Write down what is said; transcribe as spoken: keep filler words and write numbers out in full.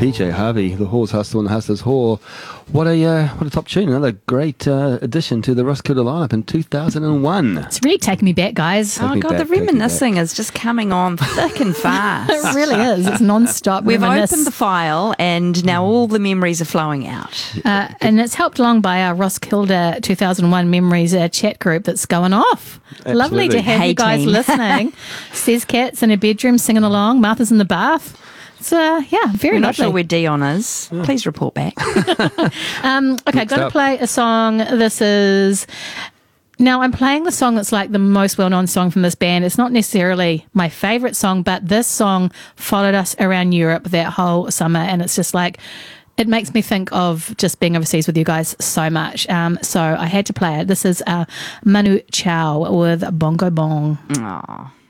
P J Harvey, the Horse Hustle and the Hustler's Whore. What a uh, what a top tune! Another great uh, addition to the Roskilde lineup in two thousand one. It's really taking me back, guys. Oh, God, the reminiscing is just coming on thick and fast. It really is. It's non-stop. We've reminisce. opened the file and now all the memories are flowing out. Uh, and it's helped along by our Roskilde two thousand one Memories uh, chat group that's going off. Absolutely. Lovely to have Hey, you guys team. listening. Says Kat's in her bedroom singing along. Martha's in the bath. It's, uh, yeah, very We're not lovely. sure where Dion is. Please report back. Um, okay, Next going to up. play a song. This is... Now, I'm playing the song that's like the most well-known song from this band. It's not necessarily my favourite song, but this song followed us around Europe that whole summer, and it's just like... It makes me think of just being overseas with you guys so much. Um, so I had to play it. This is uh, Manu Chao with Bongo Bong. Aw.